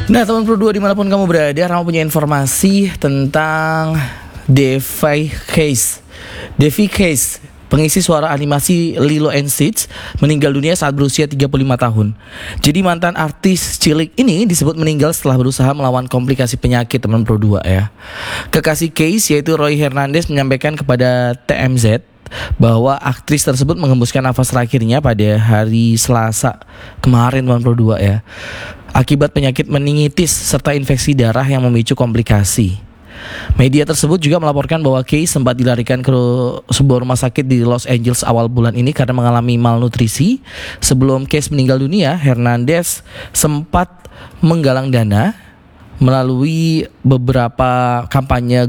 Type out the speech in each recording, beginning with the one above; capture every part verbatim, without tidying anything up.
Nah, teman Pro dua dimanapun kamu berada, Rama punya informasi tentang Davy Case. Davy Case, pengisi suara animasi Lilo and Stitch, meninggal dunia saat berusia tiga puluh lima tahun. Jadi mantan artis cilik ini disebut meninggal setelah berusaha melawan komplikasi penyakit, teman Pro dua ya. Kekasih Case yaitu Roy Hernandez menyampaikan kepada T M Z bahwa aktris tersebut mengembuskan nafas terakhirnya pada hari Selasa kemarin, teman Pro dua ya, akibat penyakit meningitis serta infeksi darah yang memicu komplikasi. Media tersebut juga melaporkan bahwa Case sempat dilarikan ke sebuah rumah sakit di Los Angeles awal bulan ini karena mengalami malnutrisi. Sebelum Case meninggal dunia, Hernandez sempat menggalang dana melalui beberapa kampanye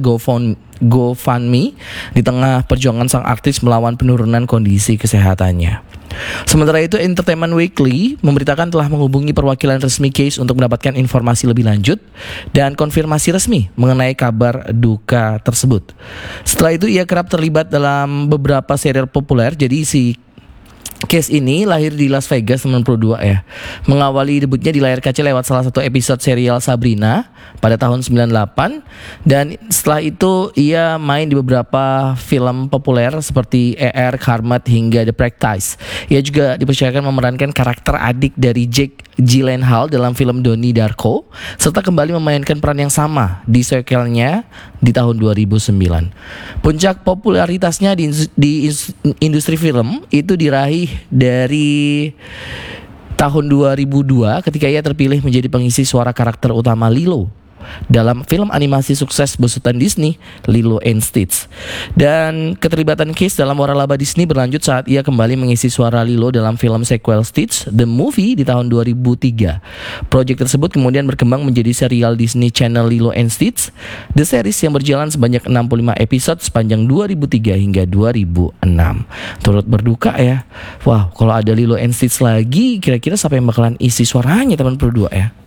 GoFundMe di tengah perjuangan sang artis melawan penurunan kondisi kesehatannya. Sementara itu, Entertainment Weekly memberitakan telah menghubungi perwakilan resmi Case untuk mendapatkan informasi lebih lanjut dan konfirmasi resmi mengenai kabar duka tersebut. Setelah itu, ia kerap terlibat dalam beberapa serial populer. Jadi si Case ini lahir di Las Vegas, teman Pro dua ya. Mengawali debutnya di layar kaca lewat salah satu episode serial Sabrina pada tahun sembilan puluh delapan. Dan setelah itu ia main di beberapa film populer seperti E R, Karmat hingga The Practice. Ia juga dipercayakan memerankan karakter adik dari Jake Gyllenhaal dalam film Donnie Darko, serta kembali memainkan peran yang sama di sequelnya di tahun dua ribu sembilan. Puncak popularitasnya di, di industri film itu diraih dari tahun dua ribu dua ketika ia terpilih menjadi pengisi suara karakter utama Lilo dalam film animasi sukses besutan Disney, Lilo and Stitch. Dan keterlibatan Case dalam waralaba Disney berlanjut saat ia kembali mengisi suara Lilo dalam film sequel Stitch The Movie di tahun dua ribu tiga. Proyek tersebut kemudian berkembang menjadi serial Disney Channel Lilo and Stitch, The Series, yang berjalan sebanyak enam puluh lima episode sepanjang dua ribu tiga hingga dua ribu enam. Turut berduka ya. Wow, kalau ada Lilo and Stitch lagi, kira-kira siapa yang bakalan isi suaranya, teman Pro dua ya?